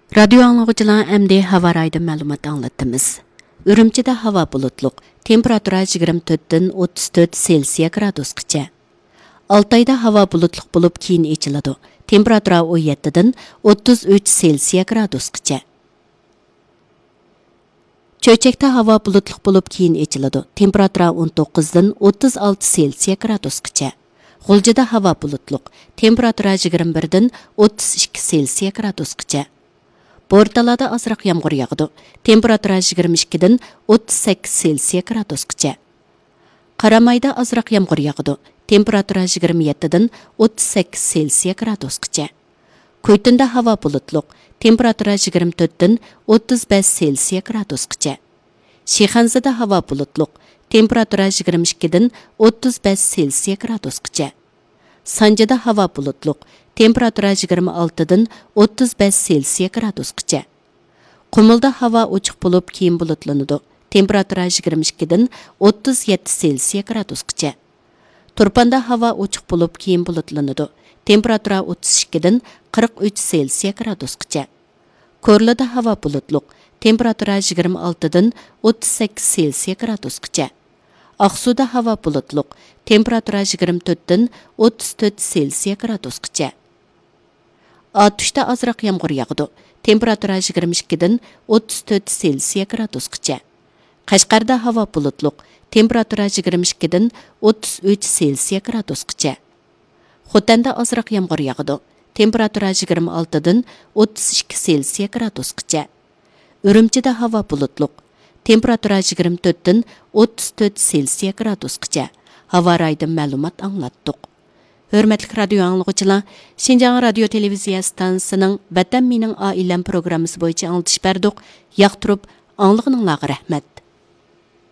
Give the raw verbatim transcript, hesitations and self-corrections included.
Radyo anlıqçılar əmdi hava raydı məlumat anlatımız. Ürümçide hava bulutluq, temperatura yigirma to'rtdan o'ttiz to'rt Selsiya gradusgacha. Altayda hava bulutluq bo'lib keyin echiladi. Temperatura o'n yettidan o'ttiz uch Selsiya gradusgacha. Cho'chakda hava bulutluq bo'lib keyin echiladi. Temperatura o'n to'qqizdan o'ttiz olti Selsiya gradusgacha. G'uljida hava bulutluq, temperatura yigirma birdan o'ttiz ikki Selsiya gradusgacha. Bortalada azroq yomg'ir yog'di. Temperatura yigirma ikkidan o'ttiz sakkiz Selsiya gradusgacha. Qaramayda azroq yomg'ir yog'di. Temperatura yigirma yettidan o'ttiz sakkiz Selsiya gradusgacha. Qo'ytinda havo bulutluq. Temperatura yigirma to'rtdan o'ttiz besh Selsiya gradusgacha. Shixanzada havo bulutluq. Temperatura yigirma ikkidan o'ttiz besh Selsiya gradusgacha. Sanjada havo bulutluq. Temperatura yigirma oltidan o'ttiz besh Selsiya gradusgacha. Qumulda havo ochiq bo'lib keyin bulutlanadi. Temperatura yigirma ikkidan o'ttiz yetti Selsiya gradusgacha. Turpanda havo ochiq bo'lib keyin bulutlanadi. Temperatura o'ttiz ikkidan qirq uch Selsiya gradusgacha. Ko'rlida havo bulutluq. Temperatura yigirma oltidan o'ttiz sakkiz Selsiya gradusgacha. Aqsuda havo bulutluq. Temperatura yigirma to'rtdan o'ttiz to'rt Selsiya gradusgacha. Atuşda azroq yomg'ir yog'di. Temperatura yigirma ikkidan o'ttiz to'rt Selsiya gradusgacha. Qashqarda havo bulutluq. Temperatura yigirma ikkidan o'ttiz uch Selsiya gradusgacha. Xotanda azroq yomg'ir yog'di. Temperatura yigirma oltidan o'ttiz ikki Selsiya gradusgacha. Ürümchida havo bulutluq. Temperatura yigirma to'rtdan o'ttiz to'rt Selsiya gradusgacha. Havo raydan ma'lumot anglatdik. Hörmətli radio anlıqçılar, Şinjan radio televiziya stansiyasının Vatan mening oilam programmasi bo'yicha anglatish berdik. Yoqtirib, anglığınızga rahmat.